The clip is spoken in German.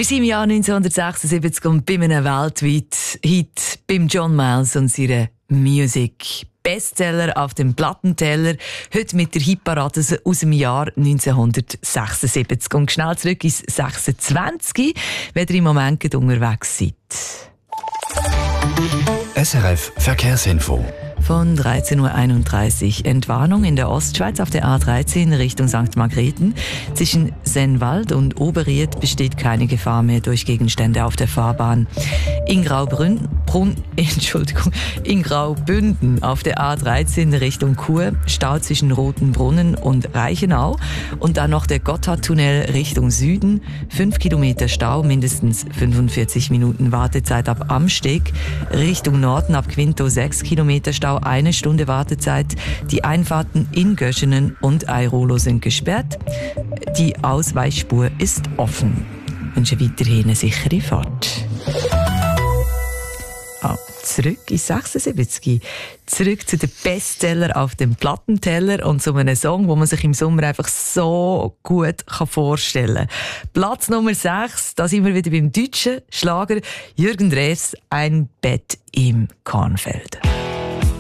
Wir sind im Jahr 1976 und bei einem weltweiten Hit beim John Miles und seiner Music. Bestseller auf dem Plattenteller. Heute mit der Hitparade aus dem Jahr 1976. Und schnell zurück ins 26, wenn ihr im Moment unterwegs seid. SRF Verkehrsinfo. Von 13.31 Uhr. Entwarnung in der Ostschweiz auf der A13 Richtung St. Margrethen. Zwischen Sennwald und Oberried besteht keine Gefahr mehr durch Gegenstände auf der Fahrbahn. In Graubünden auf der A13 Richtung Chur. Stau zwischen Rotenbrunnen und Reichenau. Und dann noch der Gotthardtunnel Richtung Süden. 5 Kilometer Stau, mindestens 45 Minuten Wartezeit ab Amsteg. Richtung Norden ab Quinto 6 Kilometer Stau. 1 Stunde Wartezeit. Die Einfahrten in Göschenen und Airolo sind gesperrt. Die Ausweichspur ist offen. Ich wünsche weiterhin eine sichere Fahrt. Zurück in 76. Zurück zu den Bestseller auf dem Plattenteller und zu einem Song, wo man sich im Sommer einfach so gut vorstellen kann. Platz Nummer 6, da sind wir wieder beim deutschen Schlager Jürgen Drews, Ein Bett im Kornfeld.